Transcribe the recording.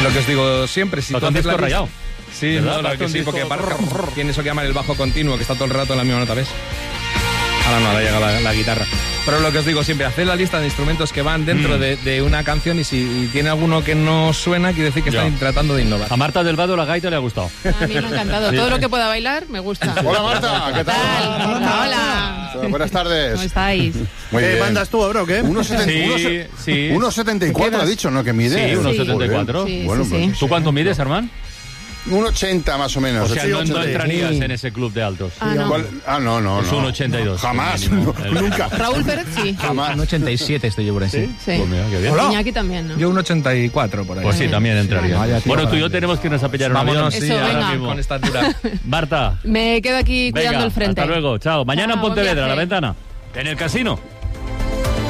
Lo que os digo siempre, si tú haces la rayado. Sí, no, lo que sí, porque tiene eso que llaman el bajo continuo, que está todo el rato en la misma nota, ¿ves? Ahora llega la guitarra. Pero lo que os digo siempre, haced la lista de instrumentos que van dentro de una canción y si tiene alguno que no suena, quiere decir que están tratando de innovar. A Marta del Vado la gaita le ha gustado. A mí me ha encantado. Sí. Todo lo que pueda bailar me gusta. Hola Marta, ¿qué tal? Hola. Buenas tardes. ¿Cómo estáis? ¿Qué mandas tú ahora o qué? 1,74 ha dicho, ¿no? Que mide. Sí, 1,74. Sí, bueno, sí, pues, ¿Tú cuánto mides, Armand? 1,80 más o menos. O sea, no entrarías en ese club de altos. No. No. Es 1,82. Jamás, nunca. Raúl Pérez, sí. Jamás. 1,87 estoy yo por ahí. Sí. Pues mira, qué bien. Iñaki también, ¿no? Yo 1,84 por ahí. Pues sí, también entraría. Bueno, tú y yo tenemos que irnos a pillar un avión. Vámonos, Eso, sí, ahora venga. mismo con esta altura. Marta. Me quedo aquí cuidando Venga, el frente. hasta luego, chao. Mañana en Chao, Pontevedra, buen a la viaje. ventana. En el casino.